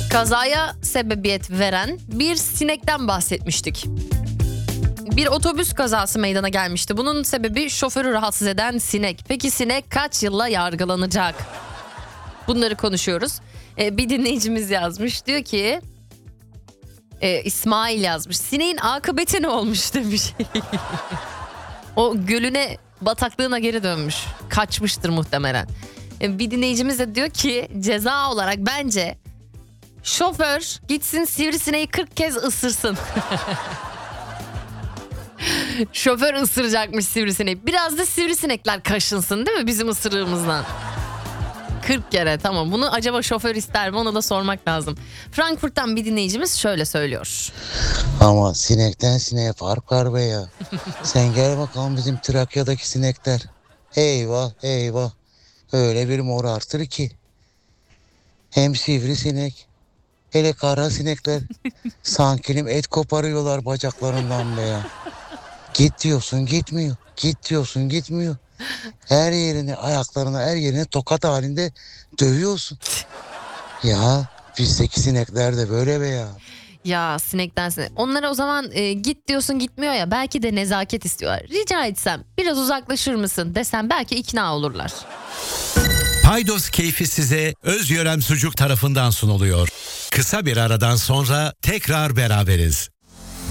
Kazaya sebebiyet veren bir sinekten bahsetmiştik. Bir otobüs kazası meydana gelmişti. Bunun sebebi şoförü rahatsız eden sinek. Peki sinek kaç yılla yargılanacak? Bunları konuşuyoruz. Bir dinleyicimiz yazmış. Diyor ki İsmail yazmış. Sineğin akıbeti ne olmuş demiş. O gölüne, bataklığına geri dönmüş. Kaçmıştır muhtemelen. Bir dinleyicimiz de diyor ki ceza olarak bence şoför gitsin sivrisineği 40 kez ısırsın. Şoför ısıracakmış sivrisineği. Biraz da sivrisinekler kaşınsın değil mi bizim ısırığımızdan? 40 kere, tamam. Bunu acaba şoför ister mi, onu da sormak lazım. Frankfurt'tan bir dinleyicimiz şöyle söylüyor. Ama sinekten sineğe fark var be ya. Sen gel bakalım bizim Trakya'daki sinekler. Eyvah eyvah. Öyle bir mor artır ki. Hem sivrisinek, hele kara sinekler. Sankilim et koparıyorlar bacaklarından be ya. Git diyorsun gitmiyor. Git diyorsun gitmiyor. Her yerini, ayaklarına, her yerine tokat halinde dövüyorsun. Ya bizdeki sinekler de böyle be ya. Ya sinekten sinek. Onlara o zaman git diyorsun gitmiyor ya, belki de nezaket istiyorlar. Rica etsem biraz uzaklaşır mısın desem belki ikna olurlar. Paydos keyfi size Özgören Sucuk tarafından sunuluyor. Kısa bir aradan sonra tekrar beraberiz.